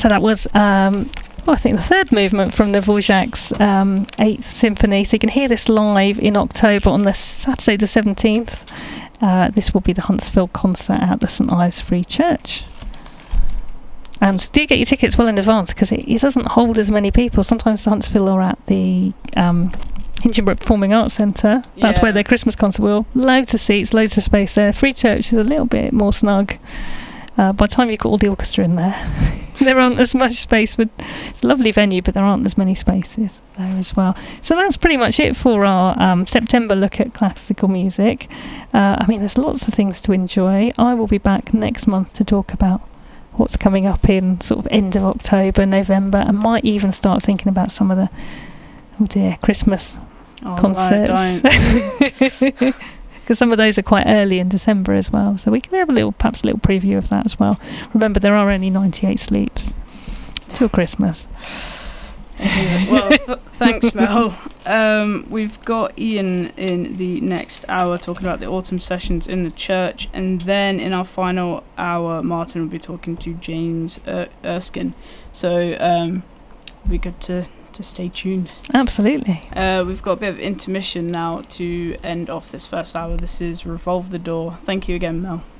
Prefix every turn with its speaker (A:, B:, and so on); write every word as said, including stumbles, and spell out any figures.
A: So that was, um, well, I think the third movement from the Dvorak's um, Eighth Symphony. So you can hear this live in October on the Saturday the seventeenth. Uh, this will be the Huntsville concert at the St Ives Free Church. And do get your tickets well in advance, because it, it doesn't hold as many people. Sometimes the Huntsville are at the um, Hinchinbrook Performing Arts Centre. That's
B: Yeah.
A: where their Christmas concert will. Loads of seats, loads of space there. Free Church is a little bit more snug. Uh, by the time you've got all the orchestra in there, there aren't as much space. With it's a lovely venue, but there aren't as many spaces there as well. So that's pretty much it for our um, September look at classical music. Uh, I mean, there's lots of things to enjoy. I will be back next month to talk about what's coming up in sort of end of October, November, and might even start thinking about some of the, oh dear, Christmas
B: Oh,
A: concerts.
B: right, don't.
A: Because some of those are quite early in December as well, so we can have a little, perhaps a little preview of that as well. Remember, there are only ninety-eight sleeps till Christmas.
B: Well, th- thanks, Mel. Um, we've got Ian in the next hour talking about the autumn sessions in the church, and then in our final hour, Martin will be talking to James er- Erskine. So um, it'll be good to, to stay tuned.
A: Absolutely.
B: Uh, we've got a bit of intermission now to end off this first hour. This is Revolve the Door. Thank you again, Mel.